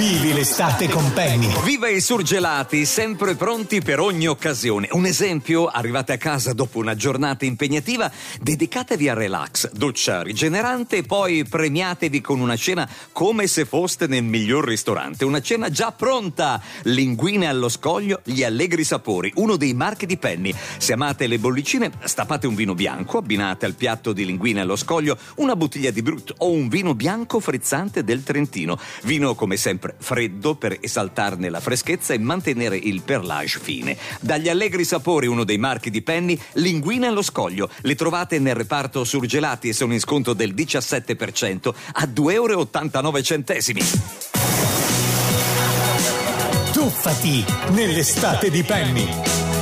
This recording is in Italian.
Vivi l'estate con Penny. Viva i surgelati, sempre pronti per ogni occasione. Un esempio: arrivate a casa dopo una giornata impegnativa, dedicatevi al relax, doccia rigenerante e poi premiatevi con una cena come se foste nel miglior ristorante. Una cena già pronta. Linguine allo scoglio, gli allegri sapori, uno dei marchi di Penny. Se amate le bollicine, stappate un vino bianco, abbinate al piatto di linguine allo scoglio una bottiglia di Brut o un vino bianco frizzante del Trentino. Vino come sempre freddo per esaltarne la freschezza e mantenere il perlage fine. Dagli allegri sapori, uno dei marchi di Penny, linguine allo scoglio. Le trovate nel reparto surgelati e sono in sconto del 17% a €2,89. Tuffati nell'estate di Penny.